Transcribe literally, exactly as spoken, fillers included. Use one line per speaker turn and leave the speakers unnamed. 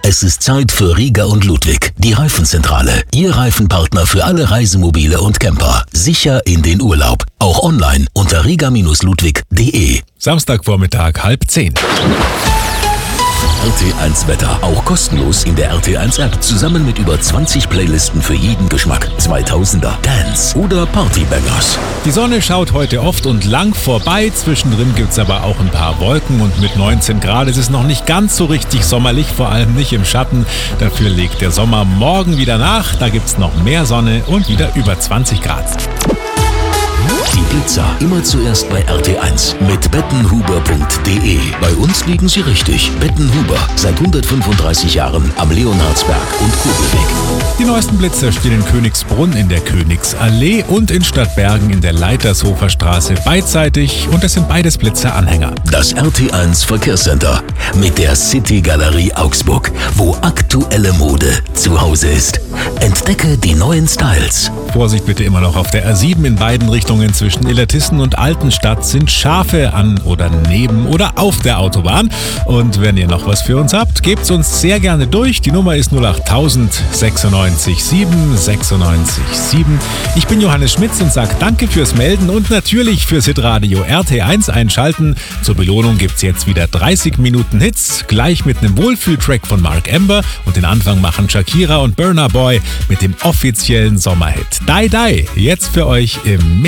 Es ist Zeit für Rieger und Ludwig, die Reifenzentrale. Ihr Reifenpartner für alle Reisemobile und Camper. Sicher in den Urlaub. Auch online unter rieger Ludwig punkt de.
Samstagvormittag, halb zehn.
R T eins Wetter. Auch kostenlos in der R T eins App. Zusammen mit über zwanzig Playlisten für jeden Geschmack. zweitausender, Dance oder Partybangers.
Die Sonne schaut heute oft und lang vorbei. Zwischendrin gibt's aber auch ein paar Wolken. Und mit neunzehn Grad ist es noch nicht ganz so richtig sommerlich. Vor allem nicht im Schatten. Dafür legt der Sommer morgen wieder nach. Da gibt's noch mehr Sonne und wieder über zwanzig Grad.
Die Blitzer immer zuerst bei R T eins mit bettenhuber punkt de. Bei uns liegen Sie richtig. Bettenhuber, seit hundertfünfunddreißig Jahren am Leonhardsberg und Kurbelweg.
Die neuesten Blitzer stehen in Königsbrunn in der Königsallee und in Stadtbergen in der Leitershofer Straße beidseitig. Und das sind beides Blitzer-Anhänger.
Das R T eins Verkehrscenter mit der City Galerie Augsburg, wo aktuelle Mode zu Hause ist. Entdecke die neuen Styles.
Vorsicht bitte immer noch auf der R sieben in beiden Richtungen zwischen Illertissen und Altenstadt sind Schafe an oder neben oder auf der Autobahn. Und wenn ihr noch was für uns habt, gebt's uns sehr gerne durch. Die Nummer ist null acht tausend sechsundneunzig sieben sechsundneunzig sieben. Ich bin Johannes Schmitz und sage danke fürs Melden und natürlich fürs Hitradio R T eins einschalten. Zur Belohnung gibt's jetzt wieder dreißig Minuten Hits, gleich mit einem Wohlfühltrack von Mark Amber und den Anfang machen Shakira und Burna Boy mit dem offiziellen Sommerhit Die Die, jetzt für euch im